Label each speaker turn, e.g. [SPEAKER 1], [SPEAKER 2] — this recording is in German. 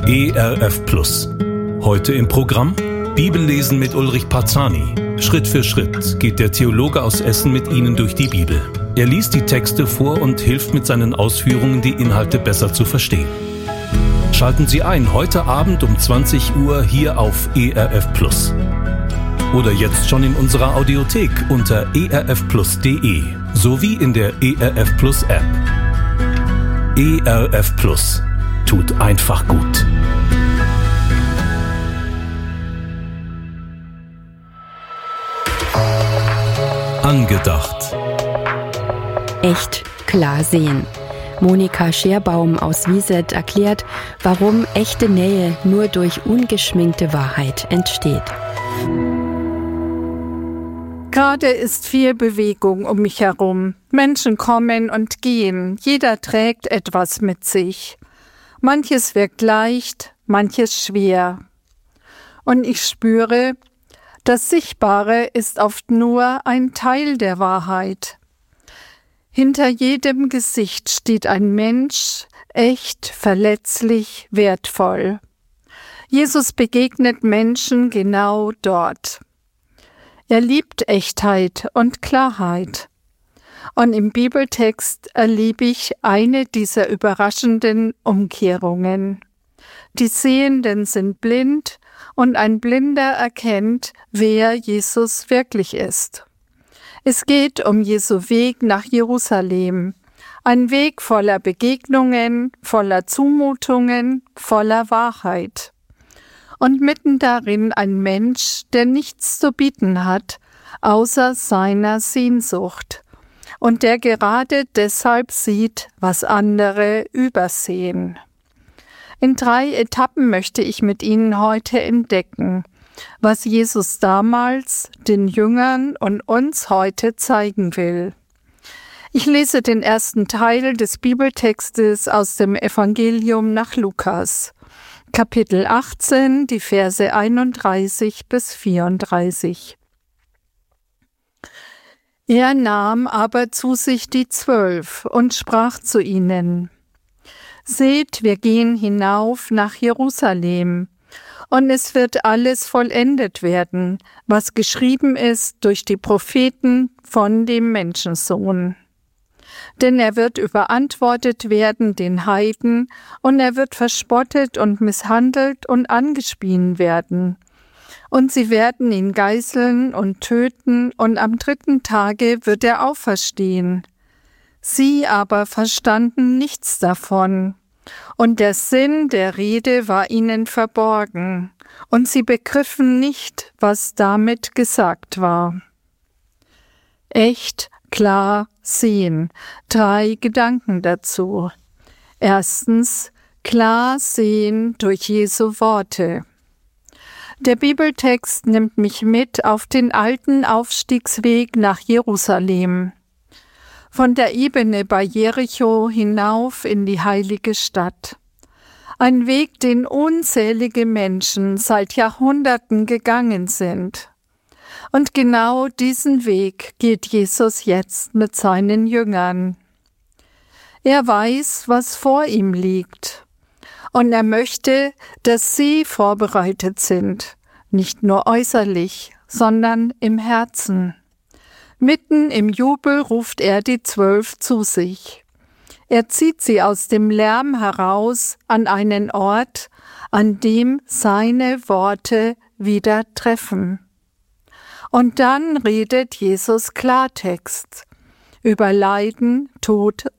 [SPEAKER 1] ERF Plus. Heute im Programm Bibellesen mit Ulrich Parzani. Schritt für Schritt geht der Theologe aus Essen mit Ihnen durch die Bibel. Er liest die Texte vor und hilft mit seinen Ausführungen, die Inhalte besser zu verstehen. Schalten Sie ein heute Abend um 20 Uhr hier auf ERF Plus. Oder jetzt schon in unserer Audiothek unter erfplus.de sowie in der ERF Plus App. ERF Plus tut einfach gut. Angedacht.
[SPEAKER 2] Echt klar sehen. Monika Scherbaum aus Wieset erklärt, warum echte Nähe nur durch ungeschminkte Wahrheit entsteht.
[SPEAKER 3] Gerade ist viel Bewegung um mich herum. Menschen kommen und gehen. Jeder trägt etwas mit sich. Manches wirkt leicht, manches schwer. Und ich spüre, das Sichtbare ist oft nur ein Teil der Wahrheit. Hinter jedem Gesicht steht ein Mensch, echt, verletzlich, wertvoll. Jesus begegnet Menschen genau dort. Er liebt Echtheit und Klarheit. Und im Bibeltext erlebe ich eine dieser überraschenden Umkehrungen. Die Sehenden sind blind und ein Blinder erkennt, wer Jesus wirklich ist. Es geht um Jesu Weg nach Jerusalem. Ein Weg voller Begegnungen, voller Zumutungen, voller Wahrheit. Und mitten darin ein Mensch, der nichts zu bieten hat, außer seiner Sehnsucht. Und der gerade deshalb sieht, was andere übersehen. In 3 Etappen möchte ich mit Ihnen heute entdecken, was Jesus damals den Jüngern und uns heute zeigen will. Ich lese den ersten Teil des Bibeltextes aus dem Evangelium nach Lukas, Kapitel 18, die Verse 31 bis 34. Er nahm aber zu sich die 12 und sprach zu ihnen: Seht, wir gehen hinauf nach Jerusalem, und es wird alles vollendet werden, was geschrieben ist durch die Propheten von dem Menschensohn. Denn er wird überantwortet werden den Heiden, und er wird verspottet und misshandelt und angespien werden. Und sie werden ihn geißeln und töten, und am 3. Tage wird er auferstehen. Sie aber verstanden nichts davon. Und der Sinn der Rede war ihnen verborgen, und sie begriffen nicht, was damit gesagt war. Echt, klar, sehen. 3 Gedanken dazu. Erstens, klar sehen durch Jesu Worte. Der Bibeltext nimmt mich mit auf den alten Aufstiegsweg nach Jerusalem. Von der Ebene bei Jericho hinauf in die heilige Stadt. Ein Weg, den unzählige Menschen seit Jahrhunderten gegangen sind. Und genau diesen Weg geht Jesus jetzt mit seinen Jüngern. Er weiß, was vor ihm liegt. Und er möchte, dass sie vorbereitet sind, nicht nur äußerlich, sondern im Herzen. Mitten im Jubel ruft er die 12 zu sich. Er zieht sie aus dem Lärm heraus an einen Ort, an dem seine Worte wieder treffen. Und dann redet Jesus Klartext über Leiden, Tod